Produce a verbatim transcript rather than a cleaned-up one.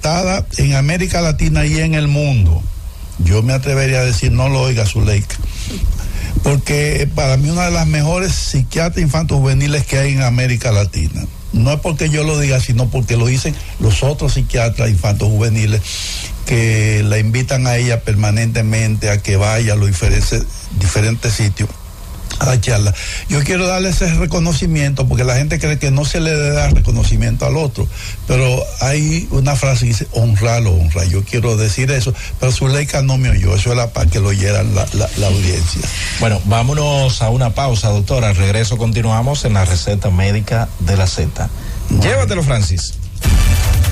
respetada en América Latina y en el mundo. Yo me atrevería a decir, no lo oiga Zuleika, porque para mí una de las mejores psiquiatras infantos juveniles que hay en América Latina. No es porque yo lo diga, sino porque lo dicen los otros psiquiatras infantos juveniles que la invitan a ella permanentemente a que vaya a los diferentes, diferentes sitios a la charla. Yo quiero darle ese reconocimiento porque la gente cree que no se le debe dar reconocimiento al otro, pero hay una frase que dice honrarlo, honra. Yo quiero decir eso, pero Zuleika no me oyó, eso era para que lo oyeran la, la, la audiencia. Bueno, vámonos a una pausa, doctora. Al regreso continuamos en la receta médica de la Z. Bueno. Llévatelo, Francis.